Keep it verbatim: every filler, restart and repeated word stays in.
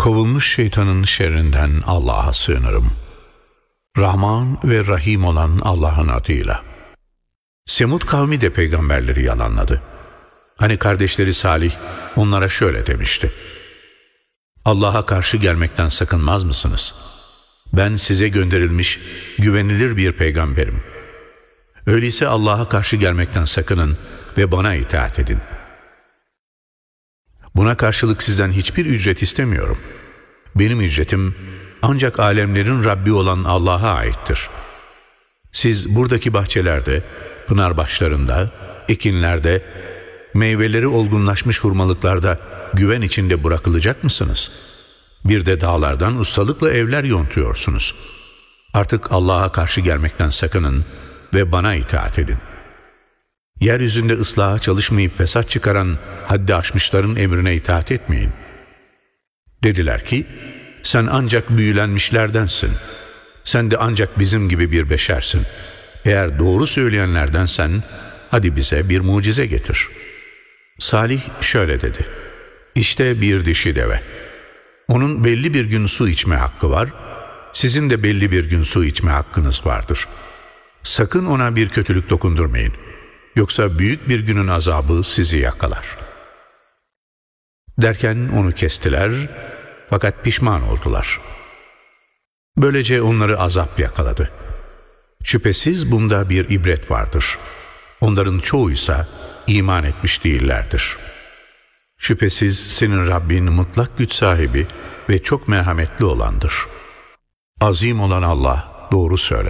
Kovulmuş şeytanın şerrinden Allah'a sığınırım. Rahman ve Rahim olan Allah'ın adıyla. Semud kavmi de peygamberleri yalanladı. Hani kardeşleri Salih onlara şöyle demişti: Allah'a karşı gelmekten sakınmaz mısınız? Ben size gönderilmiş güvenilir bir peygamberim. Öyleyse Allah'a karşı gelmekten sakının ve bana itaat edin. Buna karşılık sizden hiçbir ücret istemiyorum. Benim ücretim ancak alemlerin Rabbi olan Allah'a aittir. Siz buradaki bahçelerde, pınar başlarında, ekinlerde, meyveleri olgunlaşmış hurmalıklarda güven içinde bırakılacak mısınız? Bir de dağlardan ustalıkla evler yontuyorsunuz. Artık Allah'a karşı gelmekten sakının ve bana itaat edin. Yeryüzünde ıslaha çalışmayıp fesat çıkaran haddi aşmışların emrine itaat etmeyin. Dediler ki, sen ancak büyülenmişlerdensin. Sen de ancak bizim gibi bir beşersin. Eğer doğru söyleyenlerdensen, hadi bize bir mucize getir. Salih şöyle dedi: İşte bir dişi deve. Onun belli bir gün su içme hakkı var. Sizin de belli bir gün su içme hakkınız vardır. Sakın ona bir kötülük dokundurmayın. Yoksa büyük bir günün azabı sizi yakalar. Derken onu kestiler, fakat pişman oldular. Böylece onları azap yakaladı. Şüphesiz bunda bir ibret vardır. Onların çoğuysa iman etmiş değillerdir. Şüphesiz senin Rabbin mutlak güç sahibi ve çok merhametli olandır. Azim olan Allah doğru söyler.